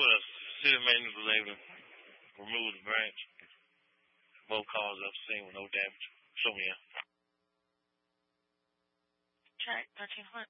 12. City maintenance was able to remove the branch. Both cars up scene with no damage. Show me here. Track 13 foot.